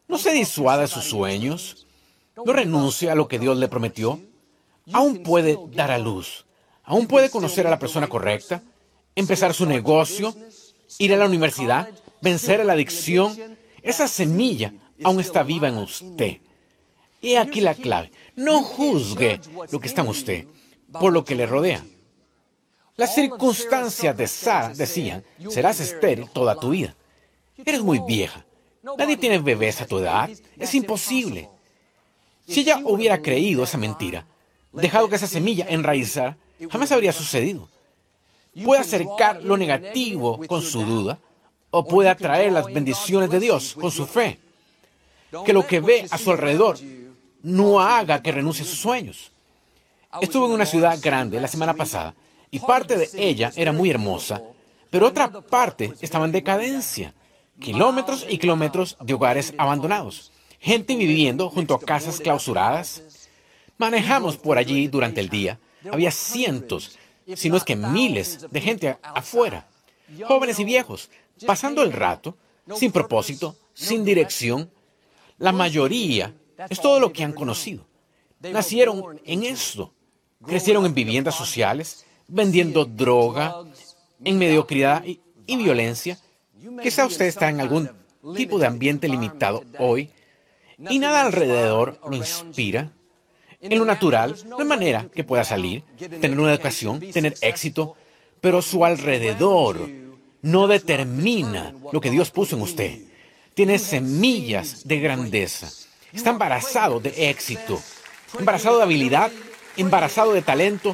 No se disuada de sus sueños. No renuncie a lo que Dios le prometió. Aún puede dar a luz. Aún puede conocer a la persona correcta, empezar su negocio, ir a la universidad, vencer a la adicción. Esa semilla aún está viva en usted. Y aquí la clave. No juzgue lo que está en usted por lo que le rodea. Las circunstancias de Sara decían, serás estéril toda tu vida. Eres muy vieja. Nadie tiene bebés a tu edad. Es imposible. Si ella hubiera creído esa mentira, dejado que esa semilla enraizara, jamás habría sucedido. Puede acercar lo negativo con su duda, o puede atraer las bendiciones de Dios con su fe. Que lo que ve a su alrededor no haga que renuncie a sus sueños. Estuve en una ciudad grande la semana pasada, y parte de ella era muy hermosa, pero otra parte estaba en decadencia. Kilómetros y kilómetros de hogares abandonados. Gente viviendo junto a casas clausuradas. Manejamos por allí durante el día. Había cientos, si no es que miles, de gente afuera. Jóvenes y viejos, pasando el rato, sin propósito, sin dirección. La mayoría es todo lo que han conocido. Nacieron en esto. Crecieron en viviendas sociales, vendiendo droga, en mediocridad y violencia. Quizá usted está en algún tipo de ambiente limitado hoy y nada alrededor lo inspira. En lo natural, no hay manera que pueda salir, tener una educación, tener éxito, pero su alrededor no determina lo que Dios puso en usted. Tiene semillas de grandeza. Está embarazado de éxito, embarazado de habilidad, embarazado de talento.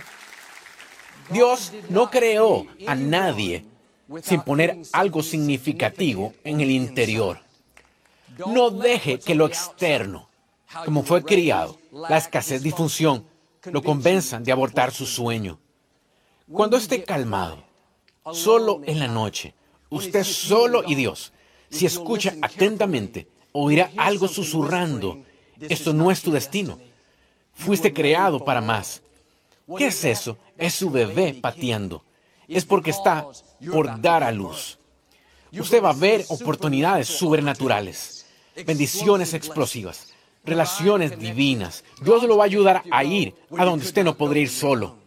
Dios no creó a nadie sin poner algo significativo en el interior. No deje que lo externo, como fue criado, la escasez, disfunción, lo convenzan de abortar su sueño. Cuando esté calmado, solo en la noche, usted solo y Dios, si escucha atentamente, oirá algo susurrando. Esto no es tu destino. Fuiste creado para más. ¿Qué es eso? Es su bebé pateando. Es porque está por dar a luz. Usted va a ver oportunidades sobrenaturales, bendiciones explosivas, relaciones divinas. Dios lo va a ayudar a ir a donde usted no podría ir solo.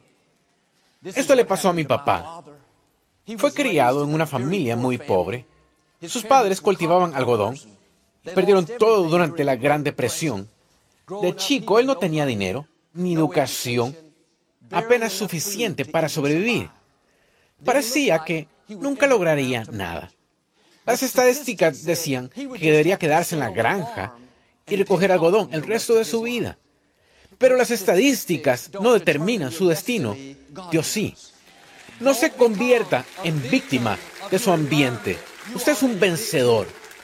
Esto le pasó a mi papá. Fue criado en una familia muy pobre. Sus padres cultivaban algodón. Perdieron todo durante la Gran Depresión. De chico, él no tenía dinero, ni educación, apenas suficiente para sobrevivir. Parecía que nunca lograría nada. Las estadísticas decían que debería quedarse en la granja y recoger algodón el resto de su vida. Pero las estadísticas no determinan su destino. Dios sí. No se convierta en víctima de su ambiente. Usted es un vencedor.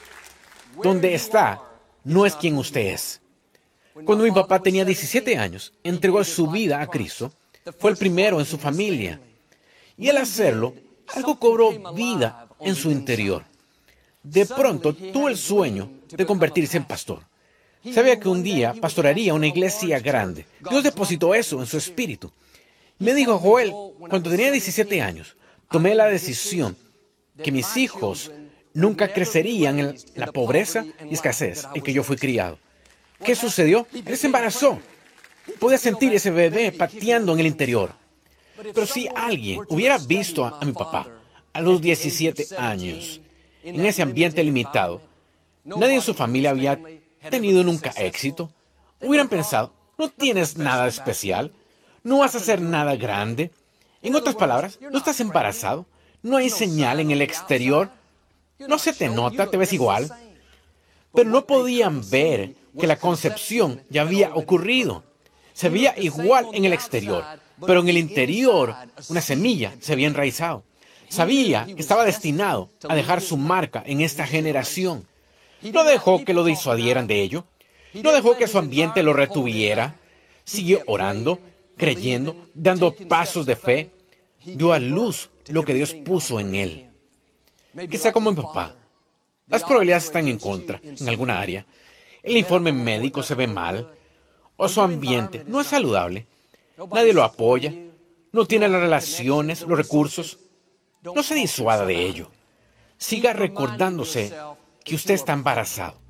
Donde está, no es quien usted es. Cuando mi papá tenía 17 años, entregó su vida a Cristo. Fue el primero en su familia. Y al hacerlo, algo cobró vida en su interior. De pronto, tuvo el sueño de convertirse en pastor. Sabía que un día pastorearía una iglesia grande. Dios depositó eso en su espíritu. Me dijo, Joel, cuando tenía 17 años, tomé la decisión que mis hijos nunca crecerían en la pobreza y escasez en que yo fui criado. ¿Qué sucedió? Él se embarazó. Podía sentir ese bebé pateando en el interior. Pero si alguien hubiera visto a mi papá a los 17 años, en ese ambiente limitado, nadie en su familia había tenido nunca éxito, hubieran pensado, no tienes nada especial, no vas a hacer nada grande. En otras palabras, no estás embarazado, no hay señal en el exterior, no se te nota, te ves igual. Pero no podían ver que la concepción ya había ocurrido. Se veía igual en el exterior, pero en el interior una semilla se había enraizado. Sabía que estaba destinado a dejar su marca en esta generación. No dejó que lo disuadieran de ello. No dejó que su ambiente lo retuviera. Siguió orando, creyendo, dando pasos de fe. Dio a luz lo que Dios puso en él. Quizá como mi papá. Las probabilidades están en contra en alguna área. El informe médico se ve mal. O su ambiente no es saludable. Nadie lo apoya. No tiene las relaciones, los recursos. No se disuada de ello. Siga recordándose que usted está embarazado.